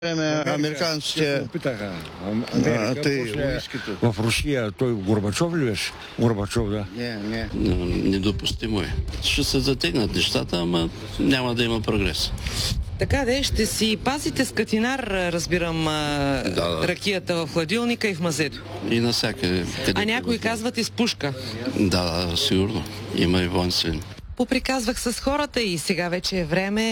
време американците питаха. В Русия той Горбачов ли беше? Горбачов, да. Не. Недопустимо е. Ще се затегнат нещата, ама няма да има прогрес. Така де, ще си пазите с катинар, разбирам, ракията в хладилника и в мазето. И насякъде. А някои казват и с пушка. Да, сигурно. Има и воинствени. Поприказвах с хората и сега вече е време